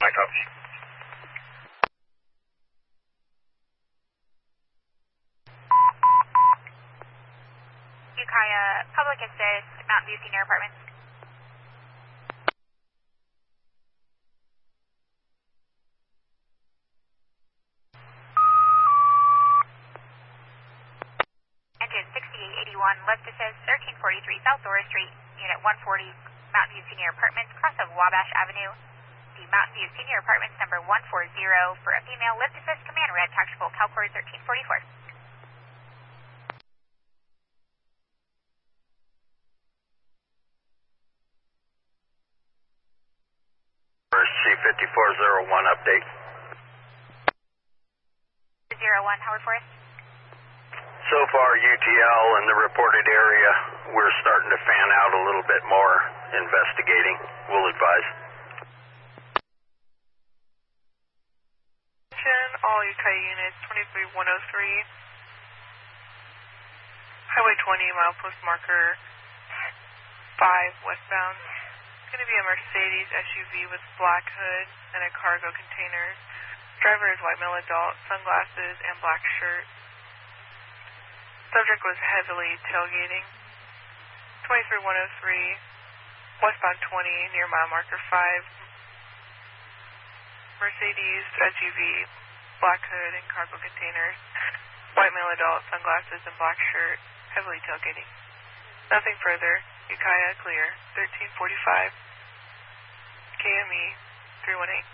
My copy. Ukiah, Public Assist, Mountain View Senior Apartments. Engine 6881, left assist, 1343 South Dora Street, Unit 140, Mountain View Senior Apartments, cross of Wabash Avenue. The Mountain View Senior Apartments number 140 for a female lift assist, command red, tactical, Calcord 1344. C5401 update. 01, Howard Forest. So far, UTL in the reported area, we're starting to fan out a little bit more investigating. We'll advise. Attention, all Ukiah units, 23103, Highway 20, milepost marker 5 westbound. It's going to be a Mercedes SUV with black hood and a cargo container. Driver is white male adult, sunglasses, and black shirt. Subject was heavily tailgating. 23103, westbound 20, near mile marker 5. Mercedes SUV, black hood and cargo containers. White male adult, sunglasses, and black shirt, heavily tailgating. Nothing further. Ukiah clear. 1345. KME 318.